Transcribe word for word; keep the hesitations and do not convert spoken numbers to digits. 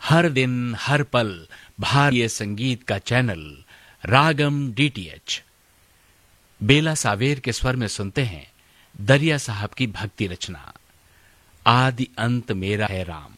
हर दिन हर पल भारतीय संगीत का चैनल रागम डीटीएच। बेला सावेर के स्वर में सुनते हैं दरिया साहब की भक्ति रचना आदि अंत मेरा है राम।